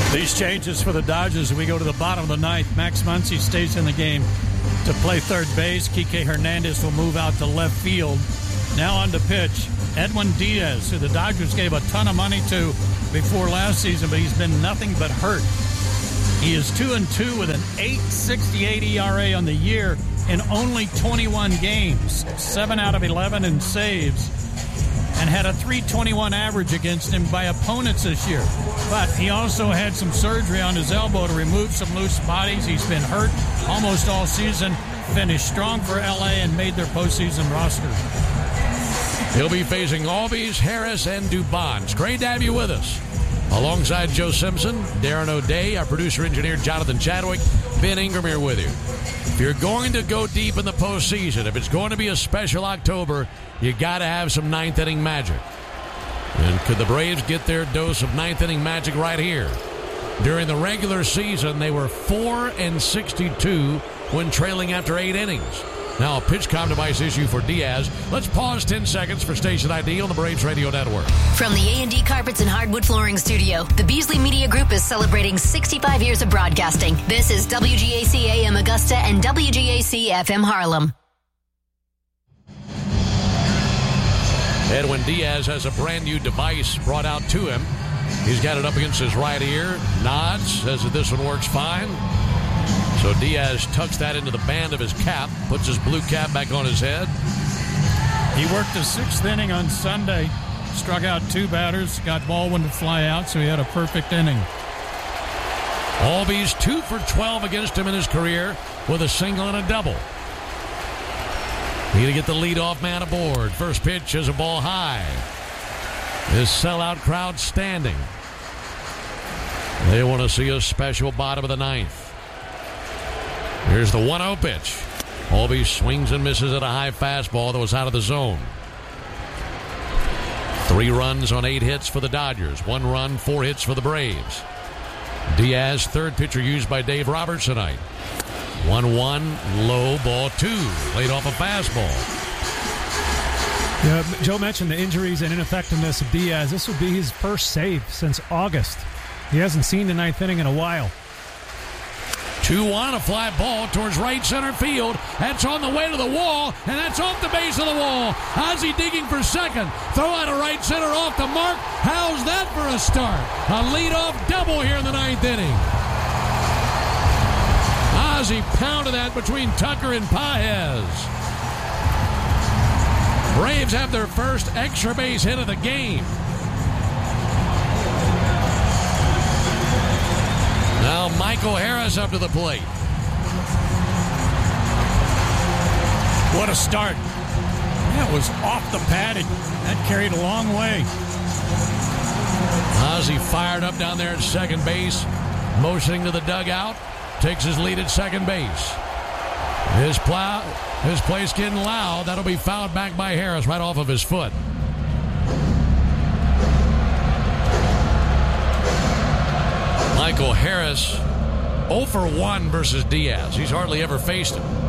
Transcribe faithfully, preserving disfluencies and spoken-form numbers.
These changes for the Dodgers, we go to the bottom of the ninth. Max Muncy stays in the game to play third base. Kike Hernandez will move out to left field. Now on to pitch, Edwin Diaz, who the Dodgers gave a ton of money to before last season, but he's been nothing but hurt. He is two and two with an eight sixty-eight E R A on the year in only twenty-one games, seven out of eleven in saves, and had a three twenty-one average against him by opponents this year. But he also had some surgery on his elbow to remove some loose bodies. He's been hurt almost all season, finished strong for L A and made their postseason roster. He'll be facing Albies, Harris, and Dubon. It's great to have you with us. Alongside Joe Simpson, Darren O'Day, our producer-engineer Jonathan Chadwick, Ben Ingram here with you. If you're going to go deep in the postseason, if it's going to be a special October, you got to have some ninth-inning magic. And could the Braves get their dose of ninth-inning magic right here? During the regular season, they were four and sixty-two when trailing after eight innings. Now a pitch comm device issue for Diaz. Let's pause ten seconds for Station I D on the Braves Radio Network. From the A and D Carpets and Hardwood Flooring Studio, the Beasley Media Group is celebrating sixty-five years of broadcasting. This is W G A C A M Augusta and W G A C F M Harlem. Edwin Diaz has a brand new device brought out to him. He's got it up against his right ear, nods, says that this one works fine. So Diaz tucks that into the band of his cap, puts his blue cap back on his head. He worked the sixth inning on Sunday, struck out two batters, got Baldwin to fly out, so he had a perfect inning. Albies two for twelve against him in his career with a single and a double. Need to get the leadoff man aboard. First pitch is a ball high. This sellout crowd standing. They want to see a special bottom of the ninth. Here's the one oh pitch. Albies swings and misses at a high fastball that was out of the zone. Three runs on eight hits for the Dodgers. One run, four hits for the Braves. Diaz, third pitcher used by Dave Roberts tonight. one one, low, ball two. Laid off a fastball. Yeah, Joe mentioned the injuries and ineffectiveness of Diaz. This will be his first save since August. He hasn't seen the ninth inning in a while. two one, a fly ball towards right center field. That's on the way to the wall, and that's off the base of the wall. Ozzie digging for second. Throw out a right center off the mark. How's that for a start? A leadoff double here in the ninth inning. Ozzie pounded that between Tucker and Paez. Braves have their first extra base hit of the game. Now Michael Harris up to the plate. What a start. That was off the pad. It, that carried a long way. Ozzie fired up down there at second base, motioning to the dugout, takes his lead at second base. His plow, his place getting loud. That'll be fouled back by Harris right off of his foot. Michael Harris oh for one versus Diaz. He's hardly ever faced him.